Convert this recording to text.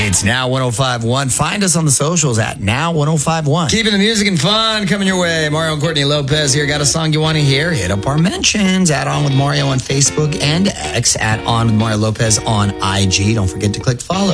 It's Now 105.1. Find us on the socials at Now 105.1. Keeping the music and fun coming your way. Mario and Courtney Lopez here. Got a song you want to hear? Hit up our mentions at On With Mario on Facebook and X, at On With Mario Lopez on IG. Don't forget to click follow.